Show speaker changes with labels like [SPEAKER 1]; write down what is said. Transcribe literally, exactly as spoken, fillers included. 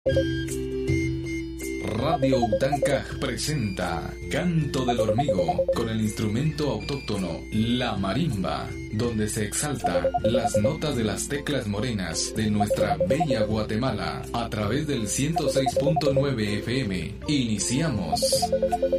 [SPEAKER 1] Radio Utancaj presenta Canto del Hormigo con el instrumento autóctono, la marimba, donde se exalta las notas de las teclas morenas de nuestra bella Guatemala a través del ciento seis punto nueve F M. Iniciamos.